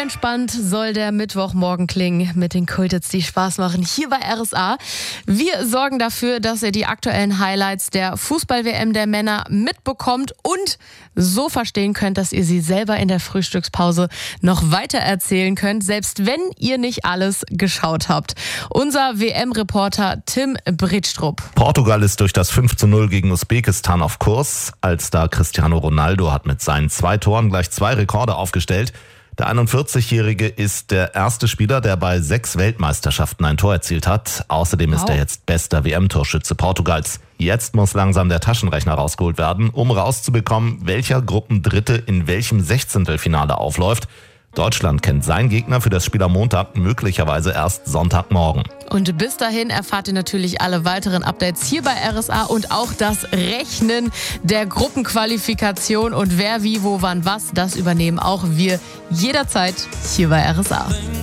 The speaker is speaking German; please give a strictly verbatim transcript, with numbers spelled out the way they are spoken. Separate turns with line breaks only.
entspannt soll der Mittwochmorgen klingen mit den Kultits, die Spaß machen, hier bei R S A. Wir sorgen dafür, dass ihr die aktuellen Highlights der Fußball-W M der Männer mitbekommt und so verstehen könnt, dass ihr sie selber in der Frühstückspause noch weiter erzählen könnt, selbst wenn ihr nicht alles geschaut habt. Unser W M-Reporter Tim Brittstrup.
Portugal ist durch das fünf zu null gegen Usbekistan auf Kurs. Allstar Cristiano Ronaldo hat mit seinen zwei Toren gleich zwei Rekorde aufgestellt. Der einundvierzigjährige ist der erste Spieler, der bei sechs Weltmeisterschaften ein Tor erzielt hat. Außerdem wow. ist er jetzt bester W M-Torschütze Portugals. Jetzt muss langsam der Taschenrechner rausgeholt werden, um rauszubekommen, welcher Gruppendritte in welchem Sechzehntelfinale aufläuft. Deutschland kennt seinen Gegner für das Spiel am Montag, möglicherweise erst Sonntagmorgen.
Und bis dahin erfahrt ihr natürlich alle weiteren Updates hier bei R S A und auch das Rechnen der Gruppenqualifikation und wer, wie, wo, wann, was, das übernehmen auch wir jederzeit hier bei R S A.